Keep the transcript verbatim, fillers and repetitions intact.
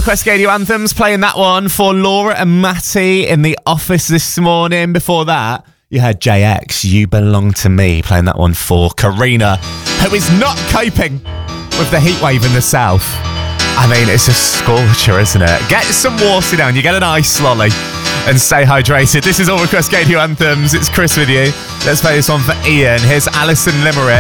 Request Radio Anthems, playing that one for Laura and Matty in the office this morning. Before that, you had J X, You Belong to Me, playing that one for Karina, who is not coping with the heat wave in the south. I mean, it's a scorcher, isn't it? Get some water down, you get an ice lolly and stay hydrated. This is All Request Radio Anthems. It's Chris with you. Let's play this one for Ian. Here's Alison Limerick.